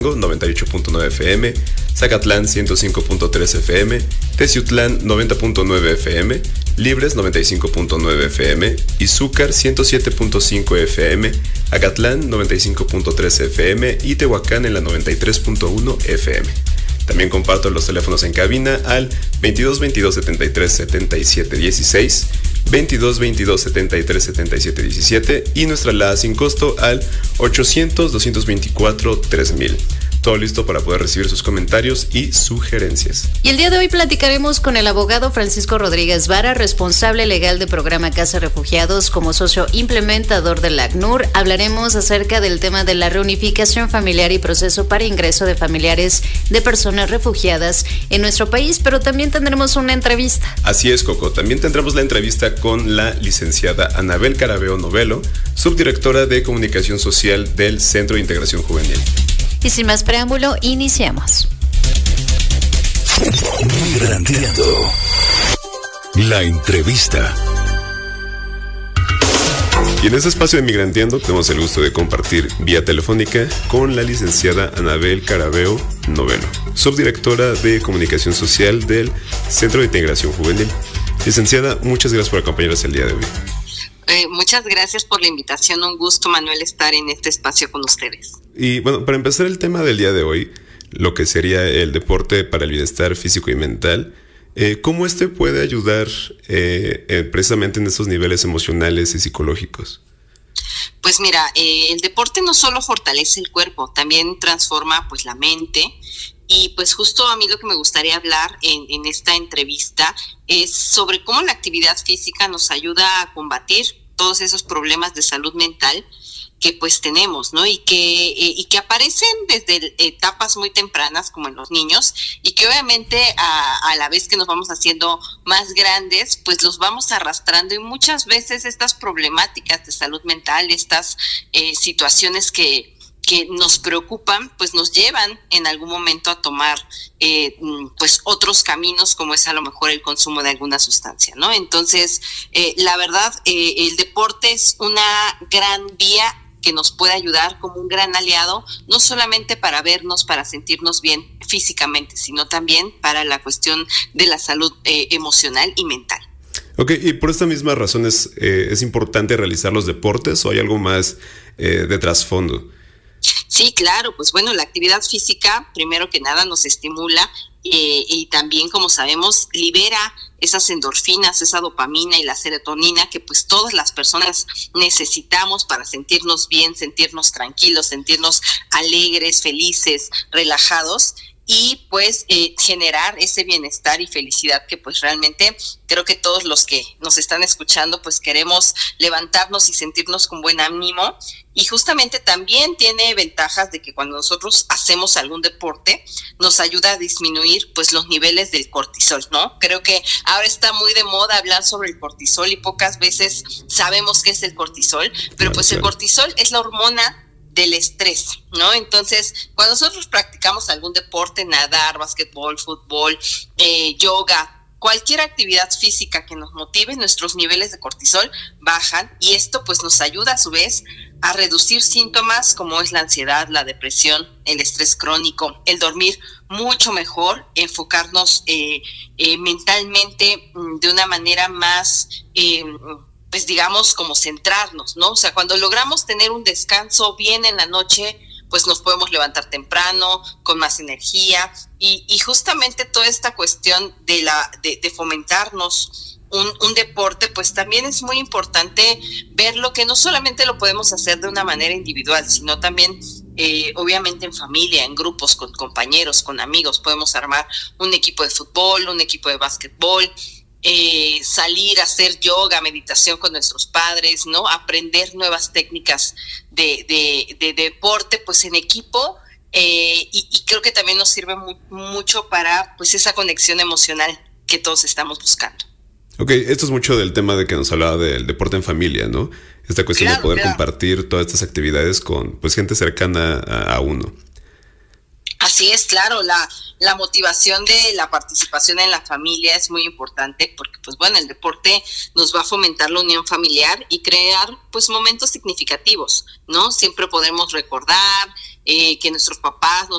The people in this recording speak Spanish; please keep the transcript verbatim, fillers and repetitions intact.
noventa y ocho punto nueve F M, Zacatlán ciento cinco punto tres F M, Teciutlán noventa punto nueve F M, Libres noventa y cinco punto nueve F M, Izúcar ciento siete punto cinco F M, Acatlán noventa y cinco punto tres F M y Tehuacán en la noventa y tres punto uno F M. También comparto los teléfonos en cabina al veintidós veintidós setenta y tres setenta y siete dieciséis, veintidós veintidós setenta y tres setenta y siete diecisiete y nuestra alada sin costo al ochocientos doscientos veinticuatro tres mil. Todo listo para poder recibir sus comentarios y sugerencias. Y el día de hoy platicaremos con el abogado Francisco Rodríguez Vara, responsable legal de programa Casa Refugiados como socio implementador del ACNUR. Hablaremos acerca del tema de la reunificación familiar y proceso para ingreso de familiares de personas refugiadas en nuestro país, pero también tendremos una entrevista. Así es, Coco. También tendremos la entrevista con la licenciada Anabel Carabeo Novelo, subdirectora de Comunicación Social del Centro de Integración Juvenil. Y sin más preámbulo, iniciamos. Migranteando. La entrevista. Y en este espacio de Migranteando tenemos el gusto de compartir vía telefónica con la licenciada Anabel Carabeo Novelo, subdirectora de Comunicación Social del Centro de Integración Juvenil. Licenciada, muchas gracias por acompañarnos el día de hoy. Eh, muchas gracias por la invitación, un gusto, Manuel, estar en este espacio con ustedes. Y bueno, para empezar el tema del día de hoy, lo que sería el deporte para el bienestar físico y mental, eh, ¿cómo este puede ayudar eh, eh, precisamente en estos niveles emocionales y psicológicos? Pues mira, eh, el deporte no solo fortalece el cuerpo, también transforma pues la mente. Y pues justo a mí lo que me gustaría hablar en, en esta entrevista es sobre cómo la actividad física nos ayuda a combatir todos esos problemas de salud mental que pues tenemos, ¿no? Y que, eh, y que aparecen desde etapas muy tempranas, como en los niños, y que obviamente a, a la vez que nos vamos haciendo más grandes, pues los vamos arrastrando, y muchas veces estas problemáticas de salud mental, estas eh, situaciones que que nos preocupan, pues nos llevan en algún momento a tomar eh, pues otros caminos, como es a lo mejor el consumo de alguna sustancia, ¿no? Entonces, eh, la verdad, eh, el deporte es una gran vía que nos puede ayudar como un gran aliado, no solamente para vernos, para sentirnos bien físicamente, sino también para la cuestión de la salud eh, emocional y mental. Ok, y por esta misma razón es, eh, ¿es importante realizar los deportes o hay algo más eh, de trasfondo? Sí, claro, pues bueno, la actividad física, primero que nada, nos estimula eh, y también, como sabemos, libera esas endorfinas, esa dopamina y la serotonina que pues todas las personas necesitamos para sentirnos bien, sentirnos tranquilos, sentirnos alegres, felices, relajados. Y pues eh, generar ese bienestar y felicidad que pues realmente creo que todos los que nos están escuchando pues queremos levantarnos y sentirnos con buen ánimo. Y justamente también tiene ventajas de que cuando nosotros hacemos algún deporte nos ayuda a disminuir pues los niveles del cortisol, ¿no? Creo que ahora está muy de moda hablar sobre el cortisol y pocas veces sabemos qué es el cortisol, pero pues el cortisol es la hormona del estrés, ¿no? Entonces, cuando nosotros practicamos algún deporte, nadar, básquetbol, fútbol, eh, yoga, cualquier actividad física que nos motive, nuestros niveles de cortisol bajan y esto pues nos ayuda a su vez a reducir síntomas como es la ansiedad, la depresión, el estrés crónico, el dormir mucho mejor, enfocarnos eh, eh, mentalmente de una manera más eh, pues digamos como centrarnos, ¿no? O sea, cuando logramos tener un descanso bien en la noche, pues nos podemos levantar temprano, con más energía, y, y justamente toda esta cuestión de la de, de fomentarnos un, un deporte, pues también es muy importante verlo, que no solamente lo podemos hacer de una manera individual, sino también eh, obviamente en familia, en grupos, con compañeros, con amigos, podemos armar un equipo de fútbol, un equipo de básquetbol, Eh, salir a hacer yoga, meditación con nuestros padres, ¿no? Aprender nuevas técnicas de, de, de, de deporte, pues en equipo, eh, y, y creo que también nos sirve muy, mucho para pues esa conexión emocional que todos estamos buscando. Ok, esto es mucho del tema de que nos hablaba del deporte en familia, ¿no? Esta cuestión claro, de poder claro. compartir todas estas actividades con pues gente cercana a, a uno. Así es, claro, la, la motivación de la participación en la familia es muy importante porque, pues bueno, el deporte nos va a fomentar la unión familiar y crear, pues, momentos significativos, ¿no? Siempre podemos recordar eh, que nuestros papás nos